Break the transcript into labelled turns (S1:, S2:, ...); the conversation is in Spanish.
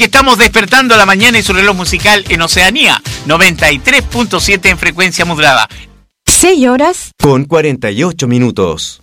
S1: que estamos despertando la mañana y su reloj musical en Oceanía, 93.7 en frecuencia modulada.
S2: 6 horas
S3: con 48 minutos.